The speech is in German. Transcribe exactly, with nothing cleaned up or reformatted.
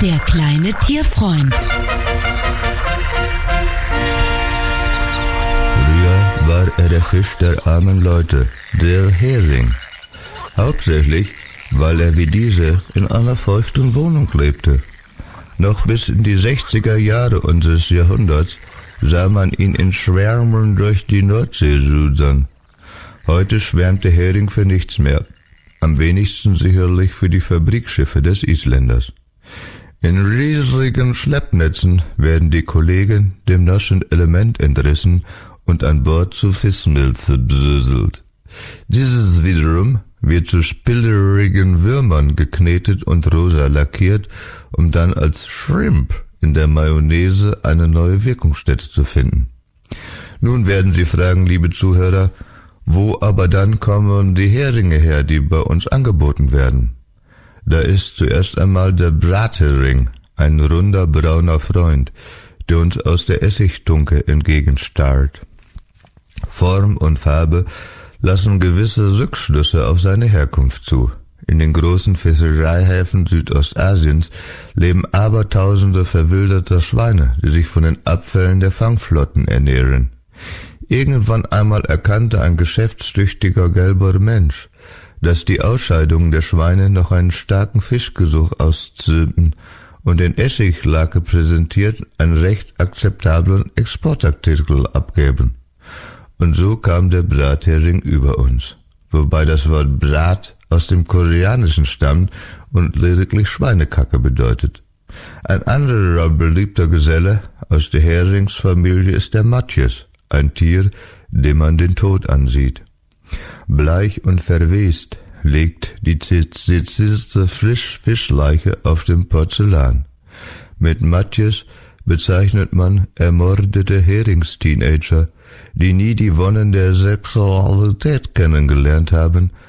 Der kleine Tierfreund. Früher war er der Fisch der armen Leute, der Hering. Hauptsächlich, weil er wie diese in einer feuchten Wohnung lebte. Noch bis in die sechziger Jahre unseres Jahrhunderts sah man ihn in Schwärmen durch die Nordsee sudern. Heute schwärmt der Hering für nichts mehr, am wenigsten sicherlich für die Fabrikschiffe des Isländers. In riesigen Schleppnetzen werden die Kollegen dem naschen Element entrissen und an Bord zu Fischmilze besüsselt. Dieses wiederum wird zu spillerigen Würmern geknetet und rosa lackiert, um dann als Shrimp in der Mayonnaise eine neue Wirkungsstätte zu finden. Nun werden Sie fragen, liebe Zuhörer, wo aber dann kommen die Heringe her, die bei uns angeboten werden? Da ist zuerst einmal der Brathering, ein runder brauner Freund, der uns aus der Essigtunke entgegenstarrt. Form und Farbe lassen gewisse Rückschlüsse auf seine Herkunft zu. In den großen Fischereihäfen Südostasiens leben abertausende verwilderter Schweine, die sich von den Abfällen der Fangflotten ernähren. Irgendwann einmal erkannte ein geschäftstüchtiger gelber Mensch, dass die Ausscheidungen der Schweine noch einen starken Fischgeruch auszünden und in Essiglake präsentiert einen recht akzeptablen Exportartikel abgeben. Und so kam der Brathering über uns, wobei das Wort Brat aus dem Koreanischen stammt und lediglich Schweinekacke bedeutet. Ein anderer beliebter Geselle aus der Heringsfamilie ist der Matjes, ein Tier, dem man den Tod ansieht. Bleich und verwest liegt die zitierste Fischleiche auf dem Porzellan. Mit Matjes bezeichnet man ermordete Heringsteenager, die nie die Wonnen der Sexualität kennengelernt haben